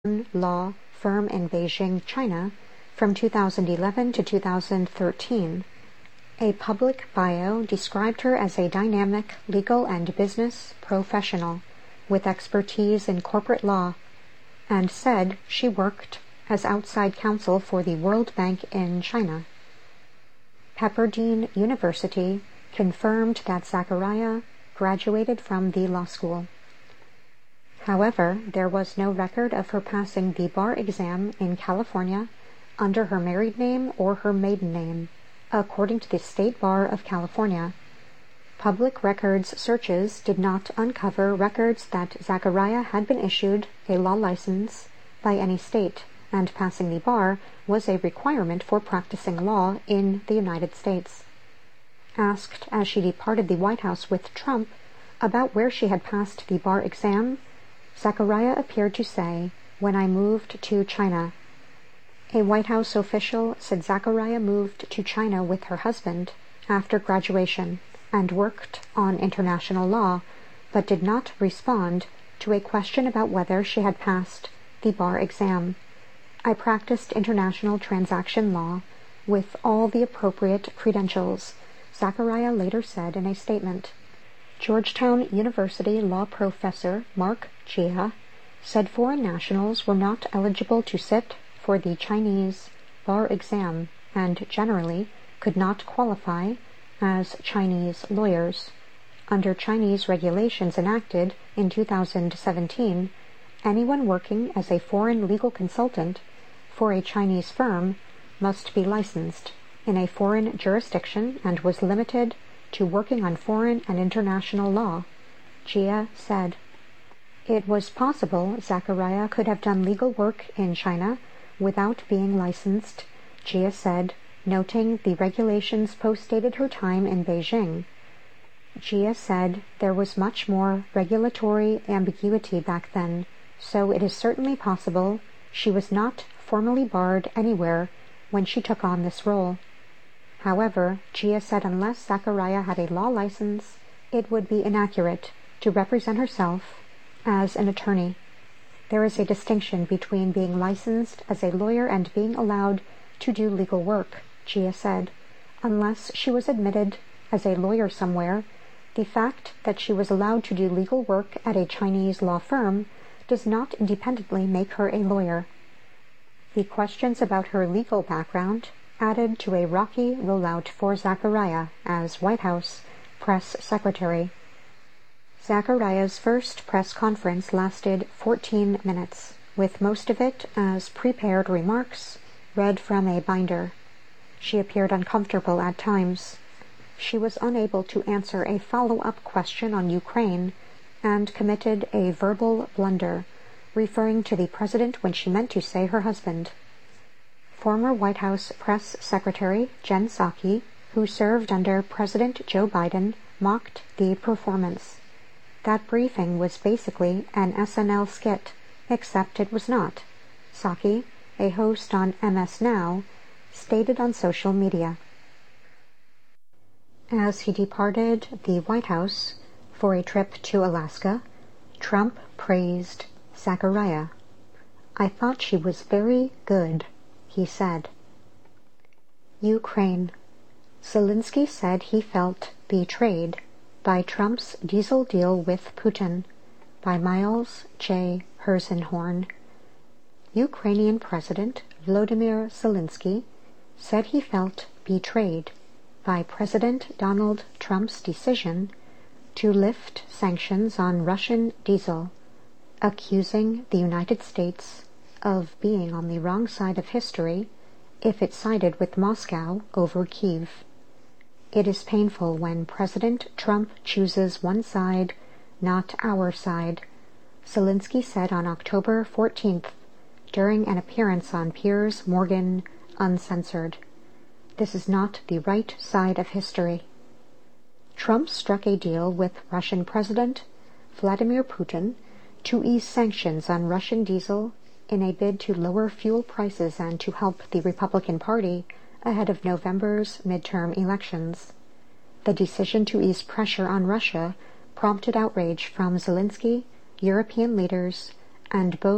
law firm in Beijing, China, from 2011 to 2013. A public bio described her as a dynamic legal and business professional with expertise in corporate law, and said she worked as outside counsel for the World Bank in China. Pepperdine University confirmed that Zachariah graduated from the law school. However, there was no record of her passing the bar exam in California under her married name or her maiden name, according to the State Bar of California. Public records searches did not uncover records that Zachariah had been issued a law license by any state, and passing the bar was a requirement for practicing law in the United States. Asked as she departed the White House with Trump about where she had passed the bar exam, Zachariah appeared to say, "When I moved to China." A White House official said Zachariah moved to China with her husband after graduation and worked on international law, but did not respond to a question about whether she had passed the bar exam. "I practiced international transaction law with all the appropriate credentials," Zachariah later said in a statement. Georgetown University law professor Mark Jia said foreign nationals were not eligible to sit for the Chinese bar exam and generally could not qualify as Chinese lawyers. Under Chinese regulations enacted in 2017, anyone working as a foreign legal consultant for a Chinese firm must be licensed in a foreign jurisdiction and was limited to working on foreign and international law, Jia said. It was possible Zachariah could have done legal work in China without being licensed, Jia said, noting the regulations postdated her time in Beijing. Jia said there was much more regulatory ambiguity back then, so it is certainly possible she was not formally barred anywhere when she took on this role. However, Jia said unless Zachariah had a law license, it would be inaccurate to represent herself as an attorney. There is a distinction between being licensed as a lawyer and being allowed to do legal work, Jia said. Unless she was admitted as a lawyer somewhere, the fact that she was allowed to do legal work at a Chinese law firm does not independently make her a lawyer. The questions about her legal background added to a rocky rollout for Zachariah as White House press secretary. Zachariah's first press conference lasted 14 minutes, with most of it as prepared remarks read from a binder. She appeared uncomfortable at times. She was unable to answer a follow-up question on Ukraine and committed a verbal blunder, referring to the president when she meant to say her husband. Former White House Press Secretary Jen Psaki, who served under President Joe Biden, mocked the performance. That briefing was basically an SNL skit, except it was not, Psaki, a host on MS Now, stated on social media. As he departed the White House for a trip to Alaska, Trump praised Zachariah. "I thought she was very good," he said. Ukraine. Zelensky said he felt betrayed by Trump's diesel deal with Putin, by Miles J. Herzenhorn. Ukrainian President Volodymyr Zelensky said he felt betrayed by President Donald Trump's decision to lift sanctions on Russian diesel, accusing the United States of being on the wrong side of history if it sided with Moscow over Kyiv. "It is painful when President Trump chooses one side, not our side," Zelensky said on October 14th during an appearance on Piers Morgan Uncensored. "This is not the right side of history." Trump struck a deal with Russian President Vladimir Putin to ease sanctions on Russian diesel in a bid to lower fuel prices and to help the Republican Party ahead of November's midterm elections. The decision to ease pressure on Russia prompted outrage from Zelensky, European leaders, and both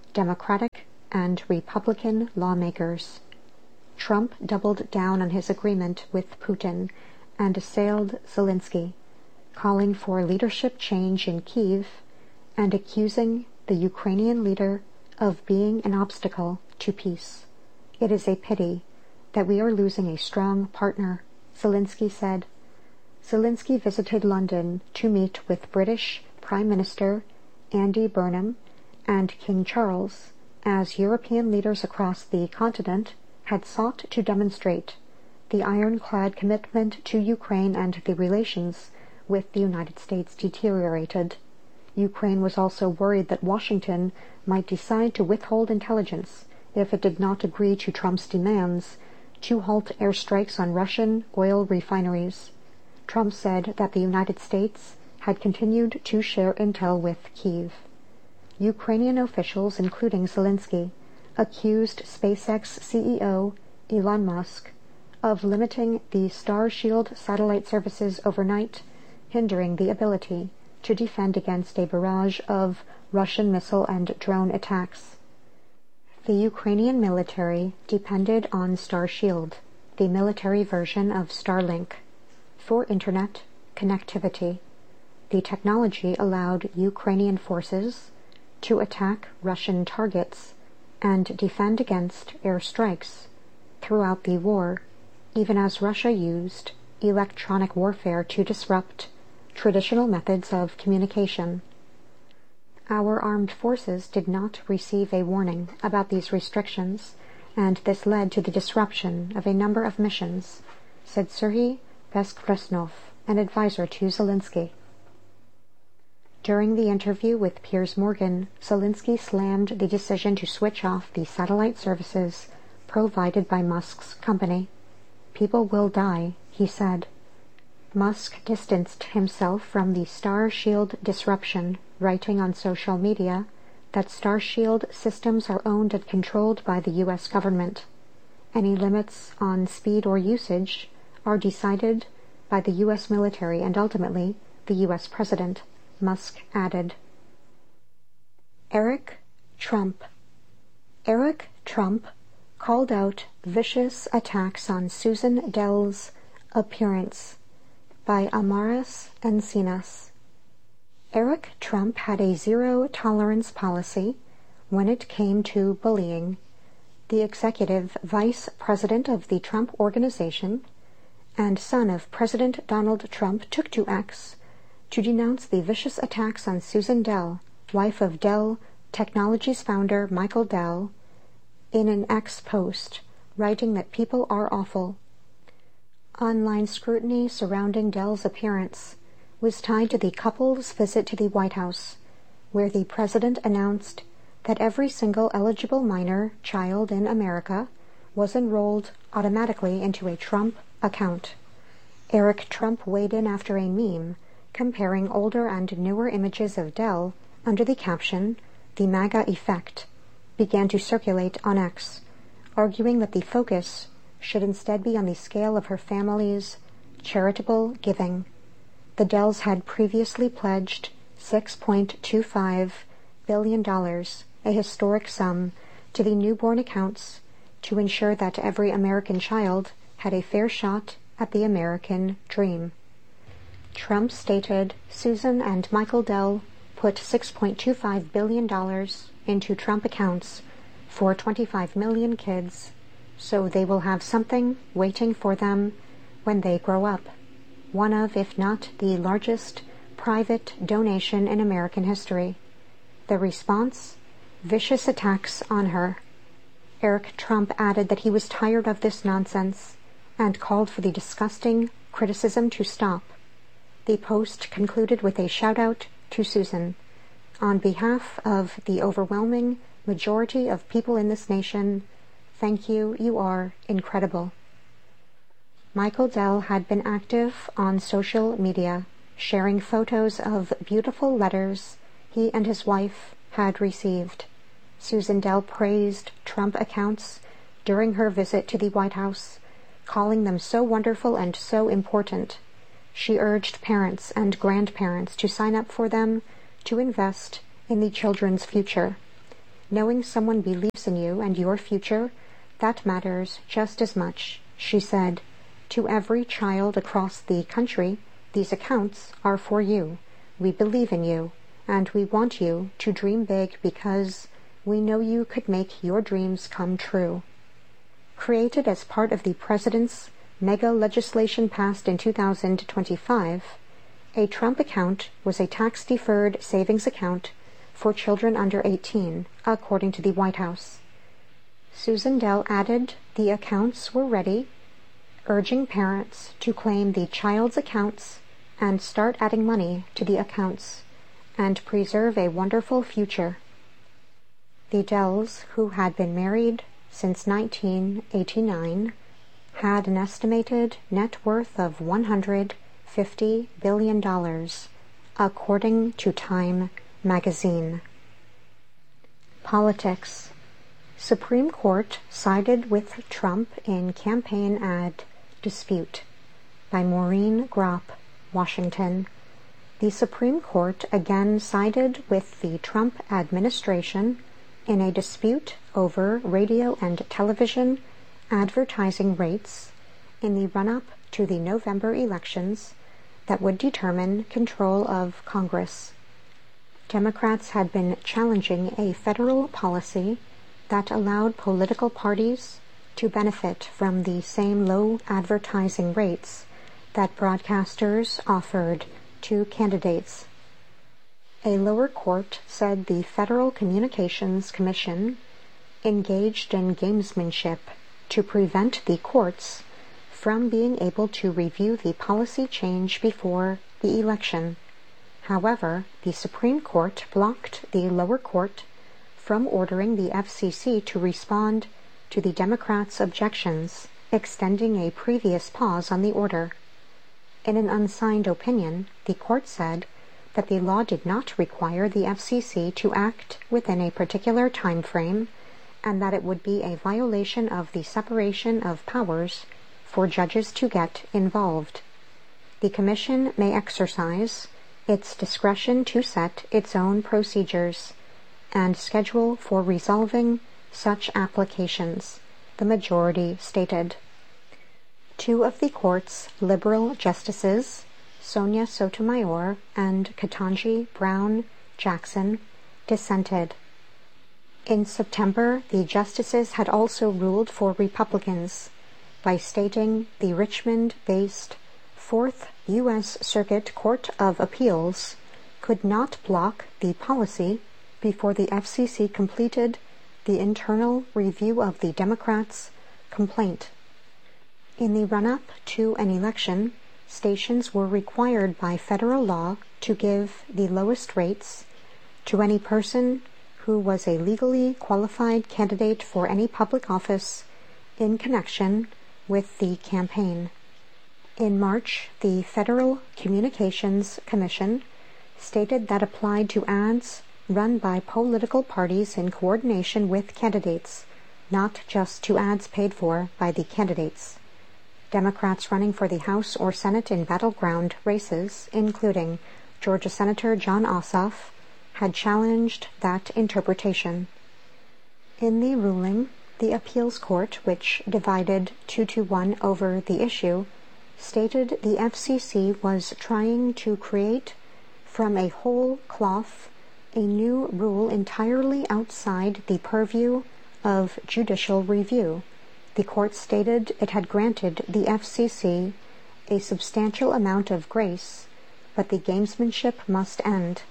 Democratic and Republican lawmakers. Trump doubled down on his agreement with Putin and assailed Zelensky, calling for leadership change in Kyiv and accusing the Ukrainian leader of being an obstacle to peace. It is a pity that we are losing a strong partner, Zelensky said. Zelensky visited London to meet with British Prime Minister Andy Burnham and King Charles, as European leaders across the continent had sought to demonstrate the ironclad commitment to Ukraine, and the relations with the United States deteriorated. Ukraine was also worried that Washington might decide to withhold intelligence if it did not agree to Trump's demands to halt airstrikes on Russian oil refineries. Trump said that the United States had continued to share intel with Kyiv. Ukrainian officials, including Zelensky, accused SpaceX CEO Elon Musk of limiting the Starshield satellite services overnight, hindering the ability to defend against a barrage of Russian missile and drone attacks. The Ukrainian military depended on Starshield, the military version of Starlink, for internet connectivity. The technology allowed Ukrainian forces to attack Russian targets and defend against airstrikes throughout the war, even as Russia used electronic warfare to disrupt traditional methods of communication. Our armed forces did not receive a warning about these restrictions, and this led to the disruption of a number of missions, said Serhiy Beskresnov, an advisor to Zelensky. During the interview with Piers Morgan, Zelensky slammed the decision to switch off the satellite services provided by Musk's company. People will die, he said. Musk distanced himself from the Starshield disruption, writing on social media that Starshield systems are owned and controlled by the U.S. government. Any limits on speed or usage are decided by the U.S. military and ultimately the U.S. president, Musk added. Eric Trump. Eric Trump called out vicious attacks on Susan Dell's appearance by Amaris Encinas. Eric Trump had a zero-tolerance policy when it came to bullying. The executive vice president of the Trump Organization and son of President Donald Trump took to X to denounce the vicious attacks on Susan Dell, wife of Dell Technologies founder Michael Dell, in an X post, writing that people are awful. Online scrutiny surrounding Dell's appearance was tied to the couple's visit to the White House, where the president announced that every single eligible minor child in America was enrolled automatically into a Trump account. Eric Trump weighed in after a meme comparing older and newer images of Dell under the caption, "The MAGA Effect," began to circulate on X, arguing that the focus should instead be on the scale of her family's charitable giving. The Dells had previously pledged $6.25 billion, a historic sum, to the newborn accounts to ensure that every American child had a fair shot at the American dream. Trump stated Susan and Michael Dell put $6.25 billion into Trump accounts for 25 million kids, so they will have something waiting for them when they grow up. One of, if not the largest, private donation in American history. The response? Vicious attacks on her. Eric Trump added that he was tired of this nonsense and called for the disgusting criticism to stop. The post concluded with a shout-out to Susan. On behalf of the overwhelming majority of people in this nation, thank you, you are incredible. Michael Dell had been active on social media, sharing photos of beautiful letters he and his wife had received. Susan Dell praised Trump accounts during her visit to the White House, calling them so wonderful and so important. She urged parents and grandparents to sign up for them to invest in the children's future. Knowing someone believes in you and your future, that matters just as much, she said. To every child across the country, these accounts are for you. We believe in you, and we want you to dream big because we know you could make your dreams come true. Created as part of the President's mega legislation passed in 2025, a Trump account was a tax-deferred savings account for children under 18, according to the White House. Susan Dell added the accounts were ready, urging parents to claim the child's accounts and start adding money to the accounts and preserve a wonderful future. The Dells, who had been married since 1989, had an estimated net worth of $150 billion, according to Time magazine. Politics. Supreme Court sided with Trump in campaign ad dispute. By Maureen Gropp, Washington. The Supreme Court again sided with the Trump administration in a dispute over radio and television advertising rates in the run-up to the November elections that would determine control of Congress. Democrats had been challenging a federal policy that allowed political parties to benefit from the same low advertising rates that broadcasters offered to candidates. A lower court said the Federal Communications Commission engaged in gamesmanship to prevent the courts from being able to review the policy change before the election. However, the Supreme Court blocked the lower court from ordering the FCC to respond to the Democrats' objections, extending a previous pause on the order. In an unsigned opinion, the court said that the law did not require the FCC to act within a particular time frame and that it would be a violation of the separation of powers for judges to get involved. The Commission may exercise its discretion to set its own procedures and schedule for resolving such applications, the majority stated. Two of the court's liberal justices, Sonia Sotomayor and Ketanji Brown Jackson, dissented. In September, the justices had also ruled for Republicans by stating the Richmond-based Fourth U.S. Circuit Court of Appeals could not block the policy before the FCC completed the internal review of the Democrats' complaint. In the run-up to an election, stations were required by federal law to give the lowest rates to any person who was a legally qualified candidate for any public office in connection with the campaign. In March, the Federal Communications Commission stated that applied to ads run by political parties in coordination with candidates, not just to ads paid for by the candidates. Democrats running for the House or Senate in battleground races, including Georgia Senator Jon Ossoff, had challenged that interpretation. In the ruling, the appeals court, which divided 2-1 over the issue, stated the FCC was trying to create from a whole cloth a new rule entirely outside the purview of judicial review. The court stated it had granted the FCC a substantial amount of grace, but the gamesmanship must end.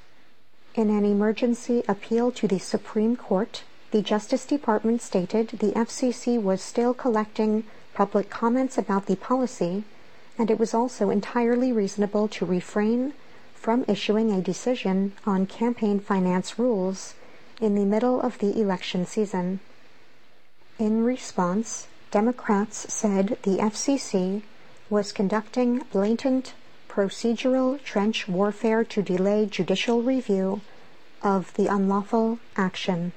In an emergency appeal to the Supreme Court, the Justice Department stated the FCC was still collecting public comments about the policy, and it was also entirely reasonable to refrain from issuing a decision on campaign finance rules in the middle of the election season. In response, Democrats said the FCC was conducting blatant procedural trench warfare to delay judicial review of the unlawful action.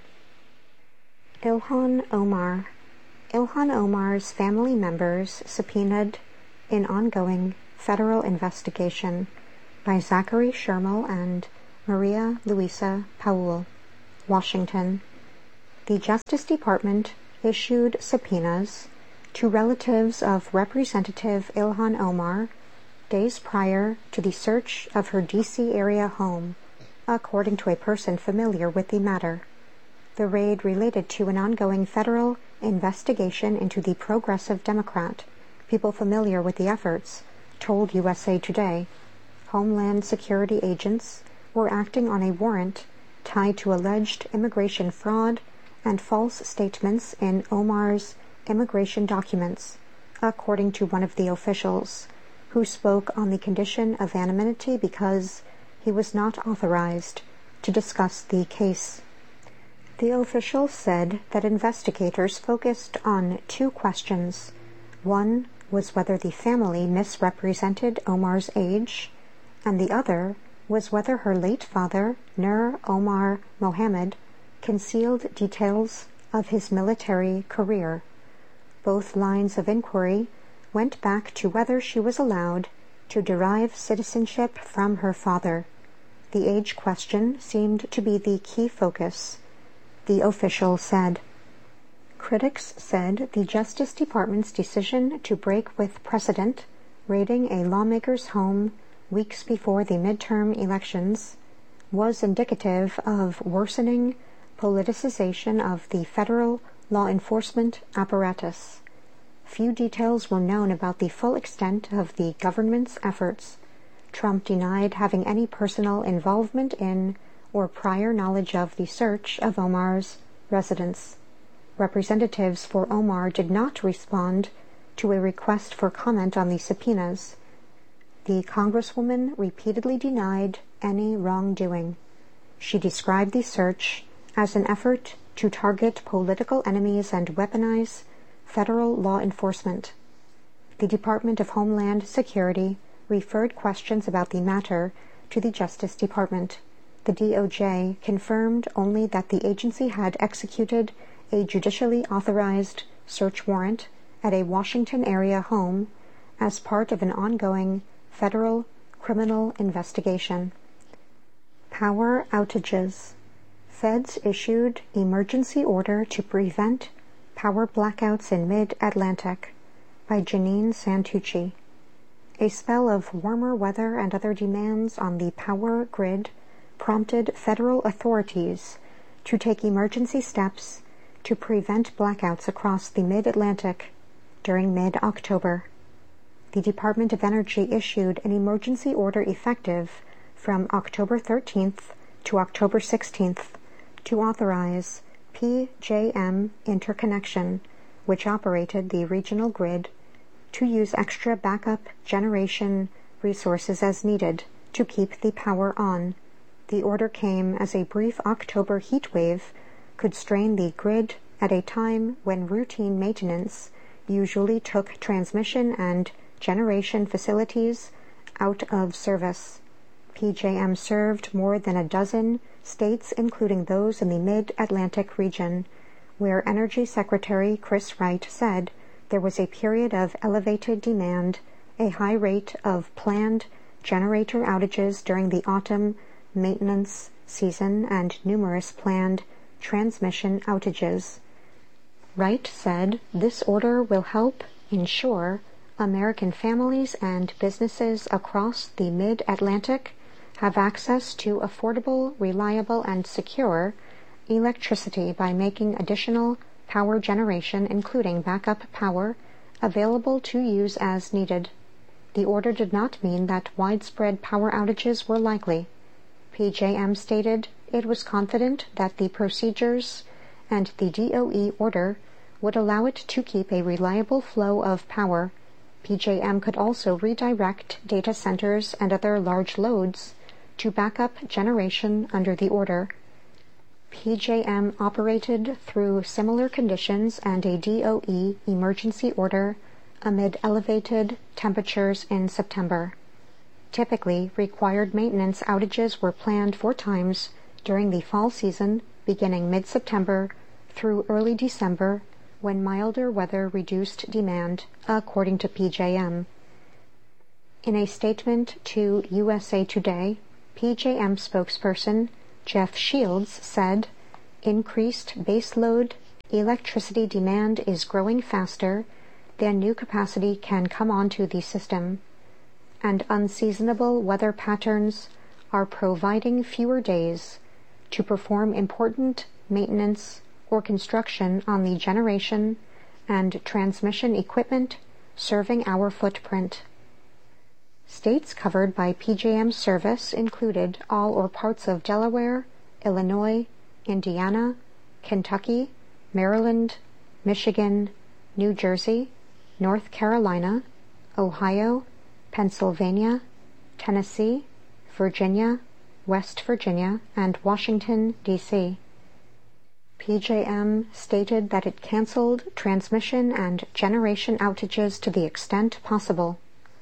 Ilhan Omar. Ilhan Omar's family members subpoenaed in ongoing federal investigation by Zachary Shermill and Maria Luisa Paul, Washington. The Justice Department issued subpoenas to relatives of Representative Ilhan Omar days prior to the search of her D.C. area home, according to a person familiar with the matter. The raid related to an ongoing federal investigation into the Progressive Democrat. People familiar with the efforts told USA Today Homeland Security agents were acting on a warrant tied to alleged immigration fraud and false statements in Omar's immigration documents, according to one of the officials, who spoke on the condition of anonymity because he was not authorized to discuss the case. The official said that investigators focused on two questions. One was whether the family misrepresented Omar's age, and the other was whether her late father, Nur Omar Mohammed, concealed details of his military career. Both lines of inquiry went back to whether she was allowed to derive citizenship from her father. The age question seemed to be the key focus, the official said. Critics said the Justice Department's decision to break with precedent, raiding a lawmaker's home weeks before the midterm elections, was indicative of worsening politicization of the federal law enforcement apparatus. Few details were known about the full extent of the government's efforts. Trump denied having any personal involvement in or prior knowledge of the search of Omar's residence. Representatives for Omar did not respond to a request for comment on the subpoenas. The Congresswoman repeatedly denied any wrongdoing. She described the search as an effort to target political enemies and weaponize federal law enforcement. The Department of Homeland Security referred questions about the matter to the Justice Department. The DOJ confirmed only that the agency had executed a judicially authorized search warrant at a Washington area home as part of an ongoing federal criminal investigation. Power outages. Feds issued emergency order to prevent power blackouts in mid-Atlantic by Janine Santucci. A spell of warmer weather and other demands on the power grid prompted federal authorities to take emergency steps to prevent blackouts across the mid-Atlantic during mid-October. The Department of Energy issued an emergency order effective from October 13th to October 16th to authorize PJM interconnection, which operated the regional grid, to use extra backup generation resources as needed to keep the power on. The order came as a brief October heat wave could strain the grid at a time when routine maintenance usually took transmission and generation facilities out of service. PJM served more than a dozen states, including those in the Mid-Atlantic region, where Energy Secretary Chris Wright said there was a period of elevated demand, a high rate of planned generator outages during the autumn maintenance season, and numerous planned transmission outages. Wright said this order will help ensure American families and businesses across the Mid-Atlantic have access to affordable, reliable, and secure electricity by making additional power generation, including backup power, available to use as needed. The order did not mean that widespread power outages were likely. PJM stated it was confident that the procedures and the DOE order would allow it to keep a reliable flow of power. PJM could also redirect data centers and other large loads to backup generation under the order. PJM operated through similar conditions and a DOE emergency order amid elevated temperatures in September. Typically, required maintenance outages were planned 4 times during the fall season, beginning mid-September through early December, when milder weather reduced demand, according to PJM. In a statement to USA Today, PJM spokesperson Jeff Shields said, increased baseload electricity demand is growing faster than new capacity can come onto the system, and unseasonable weather patterns are providing fewer days to perform important maintenance or construction on the generation and transmission equipment serving our footprint. States covered by PJM service included all or parts of Delaware, Illinois, Indiana, Kentucky, Maryland, Michigan, New Jersey, North Carolina, Ohio, Pennsylvania, Tennessee, Virginia, West Virginia, and Washington, D.C. PJM stated that it canceled transmission and generation outages to the extent possible.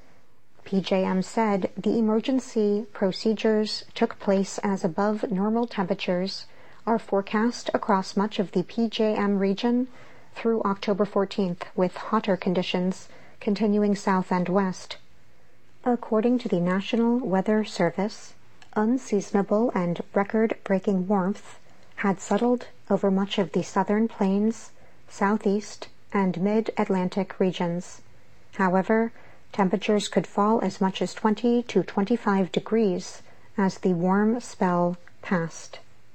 PJM said the emergency procedures took place as above normal temperatures are forecast across much of the PJM region through October 14th, with hotter conditions continuing south and west. According to the National Weather Service, unseasonable and record-breaking warmth had settled over much of the southern plains, southeast, and mid-Atlantic regions. However, temperatures could fall as much as 20 to 25 degrees as the warm spell passed.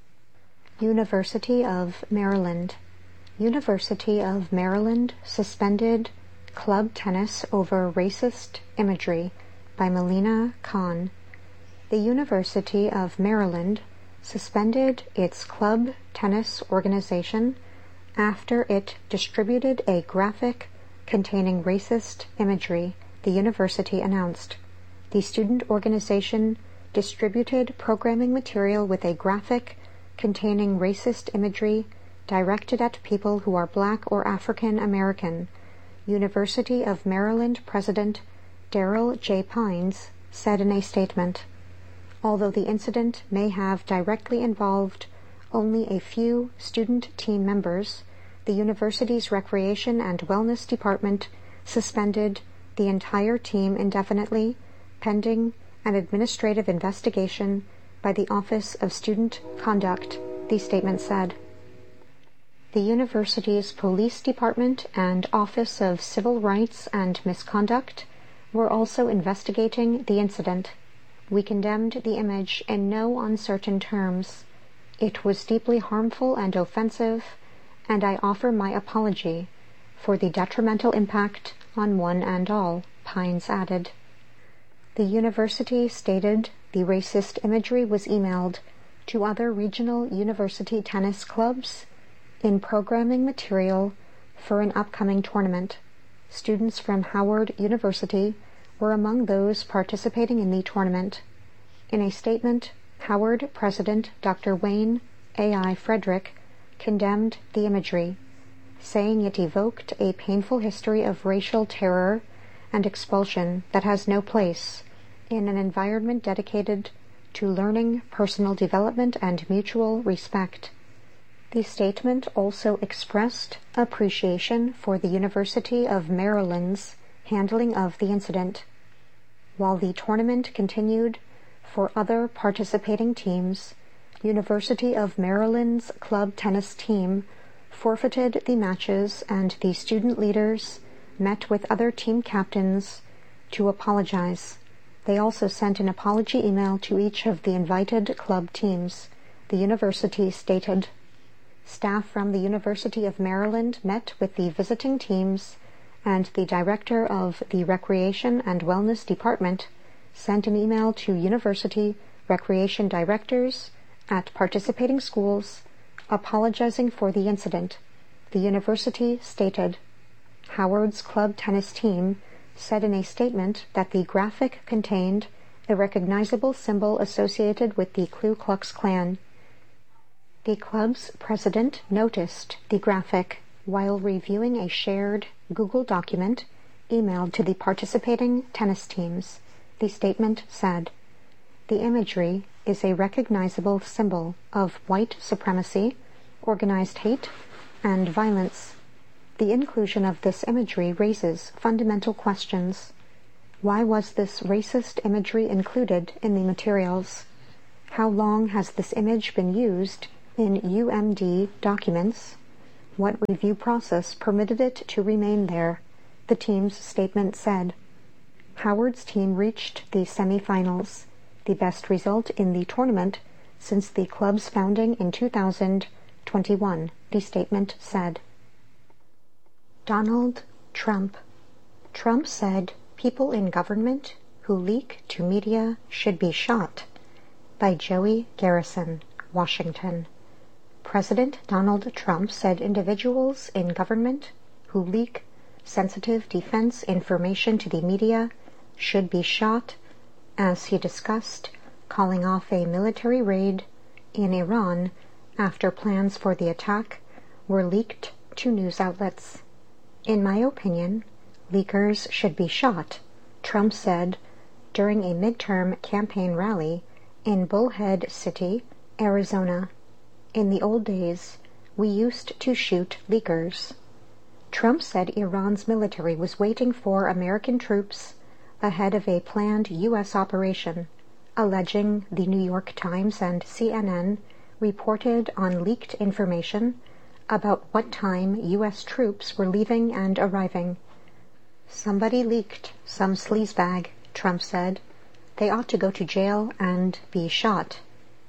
University of Maryland. University of Maryland suspended club tennis over racist imagery by Melina Khan. The University of Maryland suspended its club tennis organization after it distributed a graphic containing racist imagery, the university announced. The student organization distributed programming material with a graphic containing racist imagery directed at people who are Black or African American. University of Maryland President Daryl J. Pines said in a statement, although the incident may have directly involved only a few student team members, the university's Recreation and Wellness Department suspended the entire team indefinitely, pending an administrative investigation by the Office of Student Conduct, the statement said. The university's police department and Office of Civil Rights and Misconduct were also investigating the incident. We condemned the image in no uncertain terms. It was deeply harmful and offensive, and I offer my apology for the detrimental impact on one and all, Pines added. The university stated the racist imagery was emailed to other regional university tennis clubs in programming material for an upcoming tournament. Students from Howard University were among those participating in the tournament. In a statement, Howard President Dr. Wayne A.I. Frederick condemned the imagery, saying it evoked a painful history of racial terror and expulsion that has no place in an environment dedicated to learning, personal development, and mutual respect. The statement also expressed appreciation for the University of Maryland's handling of the incident. While the tournament continued for other participating teams, University of Maryland's club tennis team forfeited the matches, and the student leaders met with other team captains to apologize. They also sent an apology email to each of the invited club teams, the university stated. Staff from the University of Maryland met with the visiting teams, and the director of the Recreation and Wellness Department sent an email to university recreation directors at participating schools apologizing for the incident, the university stated. Howard's club tennis team said in a statement that the graphic contained a recognizable symbol associated with the Ku Klux Klan. The club's president noticed the graphic while reviewing a shared Google document emailed to the participating tennis teams, the statement said. The imagery is a recognizable symbol of white supremacy, organized hate, and violence. The inclusion of this imagery raises fundamental questions. Why was this racist imagery included in the materials? How long has this image been used In UMD documents, what review process permitted it to remain there, the team's statement said. Howard's team reached the semifinals, the best result in the tournament since the club's founding in 2021, the statement said. Donald Trump. Trump said people in government who leak to media should be shot. By Joey Garrison, Washington. President Donald Trump said individuals in government who leak sensitive defense information to the media should be shot, as he discussed calling off a military raid in Iran after plans for the attack were leaked to news outlets. In my opinion, leakers should be shot, Trump said during a midterm campaign rally in Bullhead City, Arizona. In the old days, we used to shoot leakers. Trump said Iran's military was waiting for American troops ahead of a planned U.S. operation, alleging the New York Times and CNN reported on leaked information about what time U.S. troops were leaving and arriving. Somebody leaked, some sleazebag, Trump said. They ought to go to jail and be shot.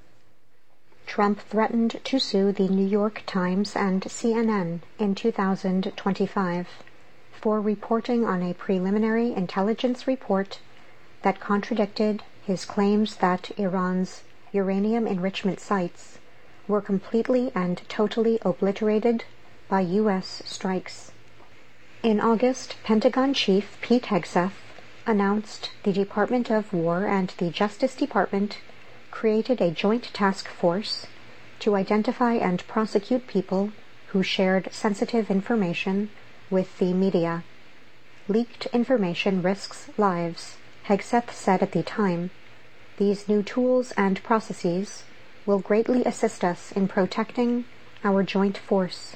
Trump threatened to sue the New York Times and CNN in 2025 for reporting on a preliminary intelligence report that contradicted his claims that Iran's uranium enrichment sites were completely and totally obliterated by U.S. strikes. In August, Pentagon Chief Pete Hegseth announced the Department of War and the Justice Department created a joint task force to identify and prosecute people who shared sensitive information with the media. Leaked information risks lives, Hegseth said at the time. These new tools and processes will greatly assist us in protecting our joint force.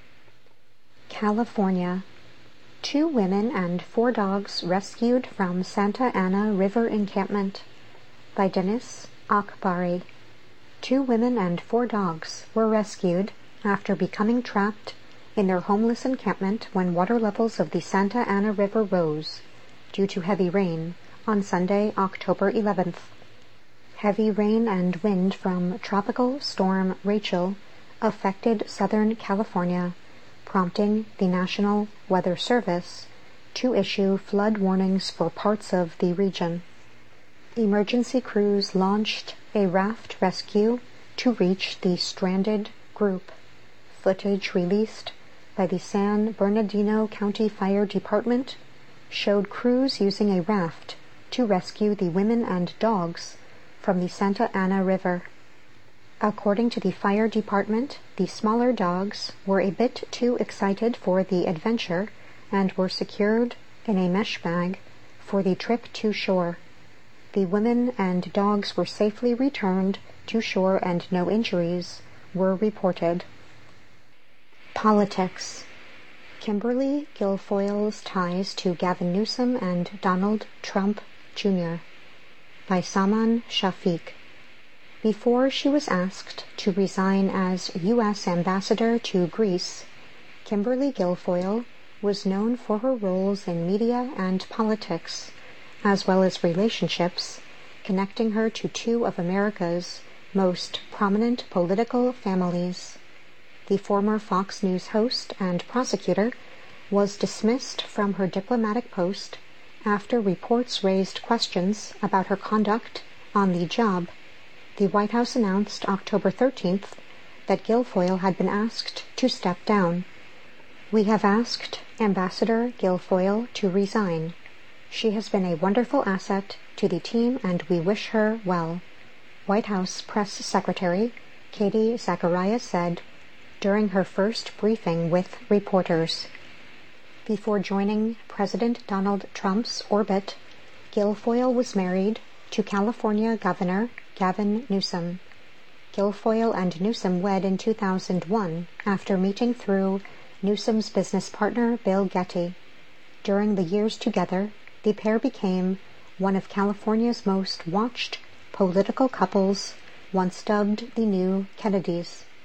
California. 2 women and 4 dogs rescued from Santa Ana River encampment. By Dennis Akbari. 2 women and 4 dogs were rescued after becoming trapped in their homeless encampment when water levels of the Santa Ana River rose due to heavy rain on Sunday, October 11th. Heavy rain and wind from Tropical Storm Rachel affected Southern California, prompting the National Weather Service to issue flood warnings for parts of the region. Emergency crews launched a raft rescue to reach the stranded group. Footage released by the San Bernardino County Fire Department showed crews using a raft to rescue the women and dogs from the Santa Ana River. According to the fire department, the smaller dogs were a bit too excited for the adventure and were secured in a mesh bag for the trip to shore. The women and dogs were safely returned to shore and no injuries were reported. Politics. Kimberly Guilfoyle's ties to Gavin Newsom and Donald Trump Jr. By Saman Shafiq. Before she was asked to resign as U.S. Ambassador to Greece, Kimberly Guilfoyle was known for her roles in media and politics, as well as relationships, connecting her to 2 of America's most prominent political families. The former Fox News host and prosecutor was dismissed from her diplomatic post after reports raised questions about her conduct on the job. The White House announced October 13th that Guilfoyle had been asked to step down. We have asked Ambassador Guilfoyle to resign. She has been a wonderful asset to the team and we wish her well, White House Press Secretary Katie Zacharias said during her first briefing with reporters. Before joining President Donald Trump's orbit, Guilfoyle was married to California Governor Gavin Newsom. Guilfoyle and Newsom wed in 2001 after meeting through Newsom's business partner Bill Getty. During the years together, the pair became one of California's most watched political couples, once dubbed the New Kennedys.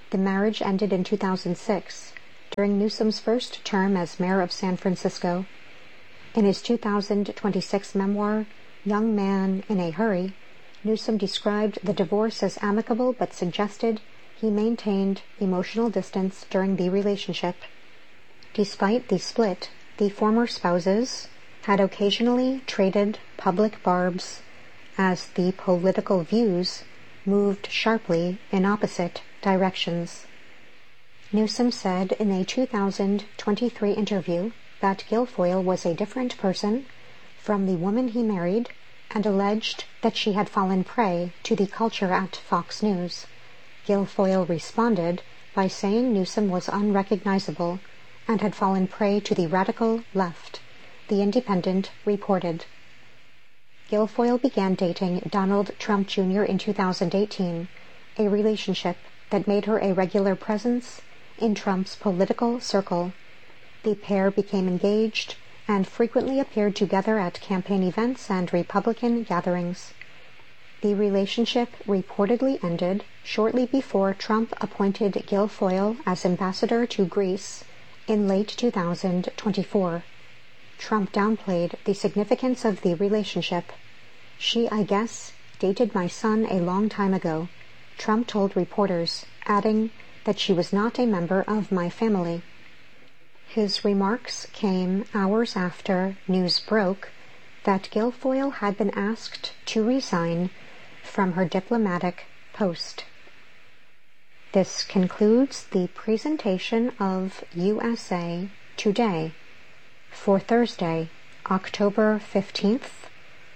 The marriage ended in 2006, during Newsom's first term as mayor of San Francisco. In his 2026 memoir, Young Man in a Hurry, Newsom described the divorce as amicable but suggested he maintained emotional distance during the relationship. Despite the split, the former spouses had occasionally traded public barbs as the political views moved sharply in opposite directions. Newsom said in a 2023 interview that Guilfoyle was a different person from the woman he married and alleged that she had fallen prey to the culture at Fox News. Guilfoyle responded by saying Newsom was unrecognizable and had fallen prey to the radical left, The Independent reported. Guilfoyle began dating Donald Trump Jr. in 2018, a relationship that made her a regular presence in Trump's political circle. The pair became engaged and frequently appeared together at campaign events and Republican gatherings. The relationship reportedly ended shortly before Trump appointed Guilfoyle as ambassador to Greece in late 2024. Trump downplayed the significance of the relationship. "She, I guess, dated my son a long time ago," Trump told reporters, adding that she was not a member of my family. His remarks came hours after news broke that Guilfoyle had been asked to resign from her diplomatic post. This concludes the presentation of USA Today for Thursday, October 15th,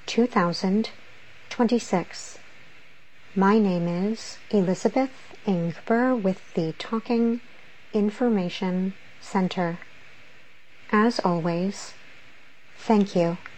2026. My name is Elizabeth Ingber with the Talking Information Center. As always, thank you.